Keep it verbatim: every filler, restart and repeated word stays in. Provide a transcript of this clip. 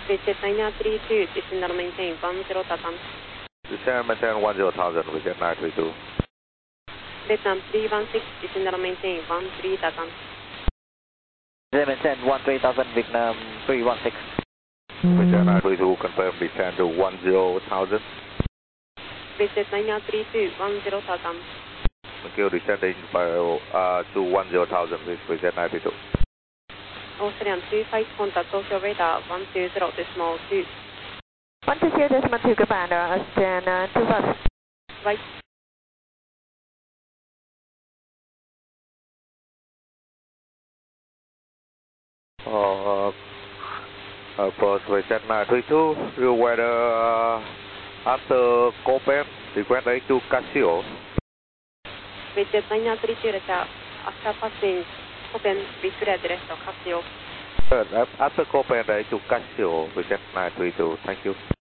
Visit nine three two, descend and maintain one zero Tatam. Descend and maintain one zero thousand, Vietnam nine three two. Vietnam three one six, descend and maintain one three Tatam. Descend and maintain one three thousand, Vietnam three one six. Vietnam nine three two, confirm descend to one zero thousand. Visit nine three two, one zero Tatam. Thank you, descending by, uh, to one zero thousand, please, Vietnam nine three two. Australian two five, contact Tokyo radar one two zero decimal two. one two zero decimal two, goodbye, Australian uh, two five. Right. Uh, uh, first Vietnam nine three two, real weather uh, after Copen, request A to Casio. Visit nine three two, after passing Copen, declared the rest of Casio. Uh, after Copen, A to Casio, Vietnam nine three two, thank you.